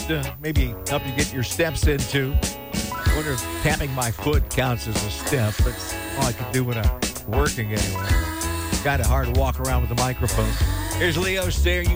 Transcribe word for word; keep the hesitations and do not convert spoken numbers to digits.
just uh, maybe help you get your steps in, too. I wonder if tapping my foot counts as a step. That's all I can do when I'm working anyway. Kind of hard to walk around with a microphone. Here's Leo Sayer.